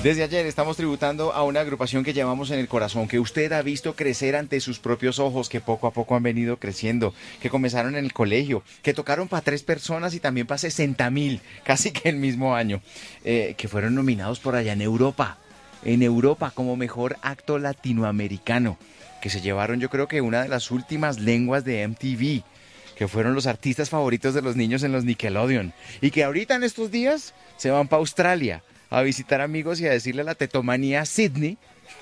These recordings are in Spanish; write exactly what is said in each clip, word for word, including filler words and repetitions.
Desde ayer estamos tributando a una agrupación que llevamos en el corazón, que usted ha visto crecer ante sus propios ojos, que poco a poco han venido creciendo, que comenzaron en el colegio, que tocaron para tres personas y también para sesenta mil, casi que el mismo año, eh, que fueron nominados por allá en Europa, en Europa como mejor acto latinoamericano, que se llevaron yo creo que una de las últimas lenguas de M T V, que fueron los artistas favoritos de los niños en los Nickelodeon, y que ahorita en estos días se van para Australia a visitar amigos y a decirle a la tetomanía Sydney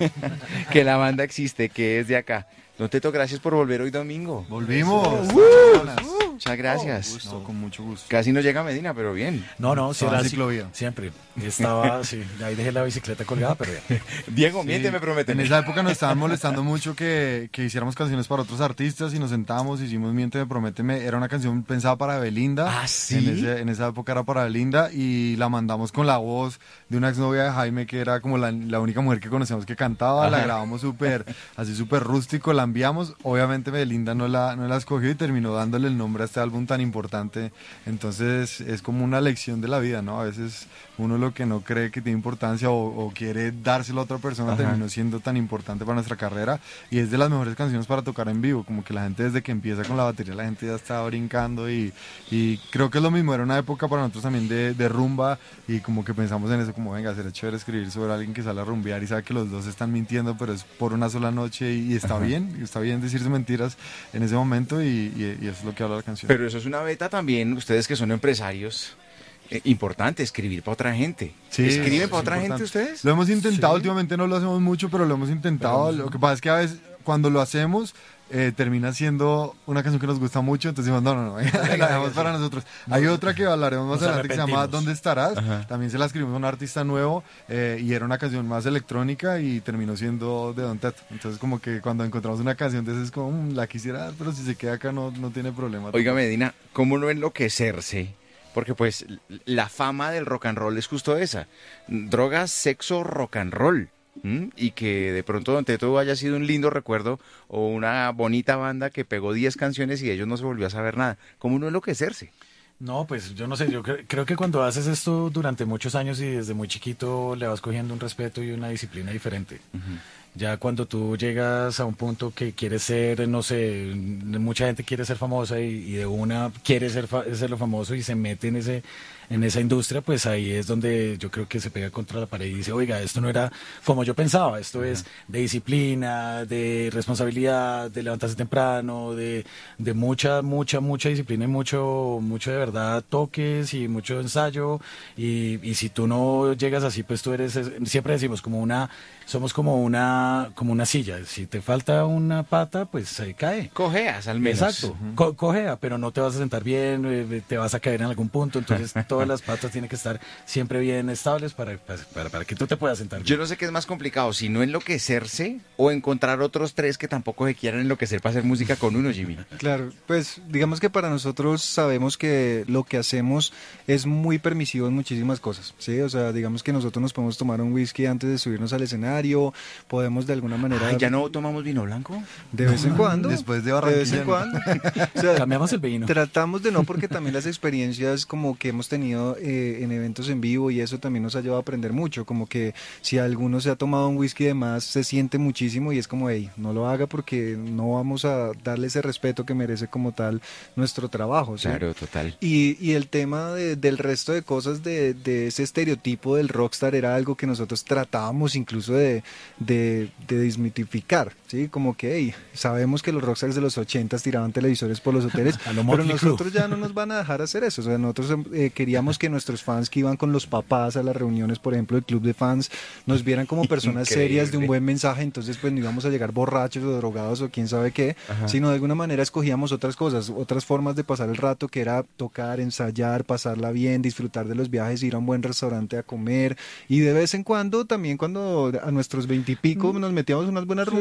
que la banda existe, que es de acá. Don Teto, gracias por volver hoy domingo. Volvimos. Uh, uh, muchas gracias. Oh, gusto, no, con mucho gusto. Casi no llega a Medina, pero bien. No, no, sí, era era ciclovía. Siempre. Estaba, sí, ahí dejé la bicicleta colgada, pero bien. Diego, Sí, miénteme, promete. En esa época nos estaban molestando mucho que, que hiciéramos canciones para otros artistas y nos sentamos, hicimos Miénteme, Prométeme. Era una canción pensada para Belinda. ¿Ah, sí? En, ese, en esa época era para Belinda y la mandamos con la voz de una exnovia de Jaime que era como la, la única mujer que conocíamos que cantaba. Ajá. La grabamos súper, así súper rústico, la enviamos. Obviamente Belinda no la, no la escogió y terminó dándole el nombre a este álbum tan importante. Entonces es como una lección de la vida, ¿no? A veces uno lo que no cree que tiene importancia o, o quiere dárselo a otra persona, ajá, terminó siendo tan importante para nuestra carrera y es de las mejores canciones para tocar en vivo, como que la gente desde que empieza con la batería, la gente ya está brincando y, y creo que es lo mismo, era una época para nosotros también de, de rumba y como que pensamos en eso, como venga, será chévere escribir sobre alguien que sale a rumbear y sabe que los dos están mintiendo, pero es por una sola noche y, y está, ajá, bien, y está bien decirse mentiras en ese momento y, y, y eso es lo que habla la canción. Pero eso es una beta también, ustedes que son empresarios. Eh, importante escribir para otra gente. Sí, ¿escriben para otra importante. gente ustedes? Lo hemos intentado, sí. Últimamente no lo hacemos mucho, pero lo hemos intentado. Pero, lo que pasa es que a veces cuando lo hacemos eh, termina siendo una canción que nos gusta mucho, entonces decimos, no, no, no, la dejamos para nosotros. No, hay otra que hablaremos más adelante que se llama ¿Dónde estarás? Ajá. También se la escribimos a un artista nuevo eh, y era una canción más electrónica y terminó siendo de Don Teto. Entonces como que cuando encontramos una canción, entonces es como, mmm, la quisiera dar, pero si se queda acá no, no tiene problema. Oiga, Medina, ¿cómo no enloquecerse? Porque pues la fama del rock and roll es justo esa, drogas, sexo, rock and roll, ¿m? Y que de pronto Don Teto haya sido un lindo recuerdo o una bonita banda que pegó diez canciones y de ellos no se volvió a saber nada. ¿Cómo no enloquecerse? No, pues yo no sé, yo cre- creo que cuando haces esto durante muchos años y desde muy chiquito le vas cogiendo un respeto y una disciplina diferente. Uh-huh. Ya cuando tú llegas a un punto que quieres ser, no sé, mucha gente quiere ser famosa y, y de una quiere ser, fa- ser lo famoso y se mete en ese en esa industria, pues ahí es donde yo creo que se pega contra la pared y dice, oiga, esto no era como yo pensaba, esto uh-huh. es de disciplina, de responsabilidad, de levantarse temprano, de, de mucha, mucha, mucha disciplina y mucho, mucho de verdad toques y mucho ensayo y, y si tú no llegas así, pues tú eres, siempre decimos como una, somos como una, como una silla, si te falta una pata, pues se cae. Cojeas al menos. Exacto, uh-huh. Co- cojea, pero no te vas a sentar bien, eh, te vas a caer en algún punto, entonces todas las patas tienen que estar siempre bien estables para, para, para que tú te puedas sentar bien. Yo no sé qué es más complicado, si no enloquecerse o encontrar otros tres que tampoco se quieran enloquecer para hacer música con uno, Jimmy. Claro, pues digamos que para nosotros sabemos que lo que hacemos es muy permisivo en muchísimas cosas, ¿sí? O sea, digamos que nosotros nos podemos tomar un whisky antes de subirnos al escenario, podemos de alguna manera... Ay, ¿ya no tomamos vino blanco? De vez en cuando. Después de Barranquilla. De vez en cuando. O sea, cambiamos el vino. Tratamos de no, porque también las experiencias como que hemos tenido eh, en eventos en vivo y eso también nos ha llevado a aprender mucho, como que si alguno se ha tomado un whisky de más se siente muchísimo y es como, hey, no lo haga porque no vamos a darle ese respeto que merece como tal nuestro trabajo, ¿sí? Claro, total. Y, y el tema de, del resto de cosas de, de ese estereotipo del rockstar era algo que nosotros tratábamos incluso de, de, de desmitificar, ¿sí? Como que, hey, sabemos que los rockstars de los ochentas tiraban televisores por los hoteles, pero nosotros ya no nos van a dejar hacer eso, o sea, nosotros eh, queríamos que nuestros fans que iban con los papás a las reuniones, por ejemplo, del club de fans, nos vieran como personas Increíble. serias de un buen mensaje, entonces pues no íbamos a llegar borrachos o drogados o quién sabe qué, Ajá. sino de alguna manera escogíamos otras cosas, otras formas de pasar el rato, que era tocar, ensayar, pasarla bien, disfrutar de los viajes, ir a un buen restaurante a comer, y de vez en cuando, también cuando a nuestros veintipico nos metíamos unas buenas rumbas. Sí, y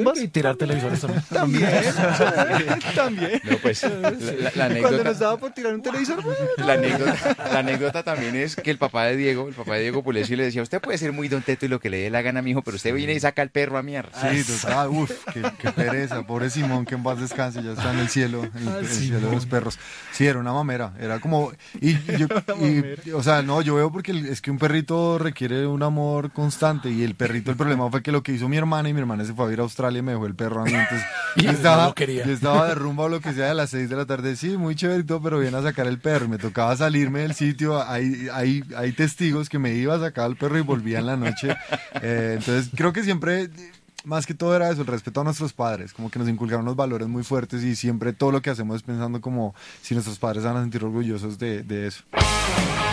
tirar televisores también. También, también. No, pues, la, la- la Cuando anécdota... nos daba por tirar un televisor, La anécdota, la anécdota también es que el papá de Diego, el papá de Diego Pulesio le decía, usted puede ser muy don Teto y lo que le dé la gana, mijo, pero usted viene y saca al perro a mierda. Sí, total, uff, qué, qué pereza. Pobre Simón, que en paz descanse, ya está en el cielo, en, en el cielo de los perros. Sí, era una mamera, era como... Y, y yo, y, o sea, no, yo veo porque el- es que un perrito requiere un amor constante y el perrito, el problema fue que lo que hizo mi hermana y mi hermana se fue a ir a Australia y me dejó el perro a mí, entonces yo no estaba, lo quería. yo estaba de rumba o lo que sea a las seis de la tarde, sí, muy chévere y todo, pero viene a sacar el perro y me tocaba salirme del sitio, hay, hay, hay testigos que me iba a sacar al perro y volvía en la noche, eh, entonces creo que siempre... Más que todo era eso, el respeto a nuestros padres, como que nos inculcaron unos valores muy fuertes y siempre todo lo que hacemos es pensando como si nuestros padres van a sentir orgullosos de, de eso.